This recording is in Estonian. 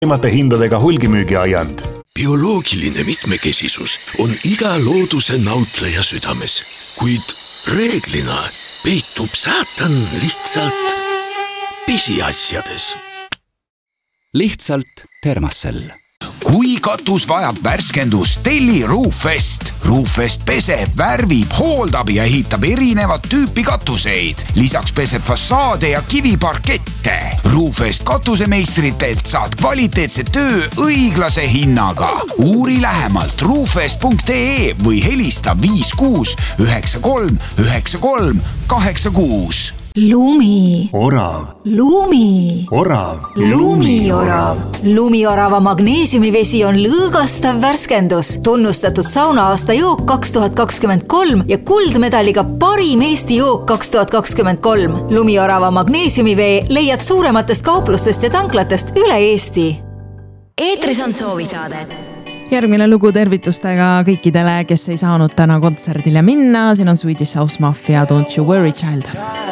hindadega hulgimüügiaiand. Bioloogiline mitmekesisus on iga looduse nautleja südames, kuid reeglina peitub saatan lihtsalt pisiasjades. Lihtsalt Thermacell. Kui katus vajab värskendust, telli Roofest. Roofest peseb, värvib, hooldab ja ehitab erinevat tüüpi katuseid. Lisaks peseb fassaade ja kiviparkette. Roofest katusemeistritelt saad kvaliteetse töö õiglase hinnaga. Uuri lähemalt roofest.ee või helista 56 93 93 86. Lumi. Orav. Lumi. Orav. Lumiorav. Lumiorava magneesiumivesi on lõõgastav värskendus, tunnustatud sauna-aasta jook 2023 ja kuldmedaliga parim Eesti jook 2023. Lumiorava magneesiumivee leiad suurematest kauplustest ja tanklatest üle Eesti. Eetris on soovisaade. Järgmine lugu tervitustega kõikidele, kes ei saanud täna kontserdile minna. Siin on Swedish House Mafia Don't You Worry Child.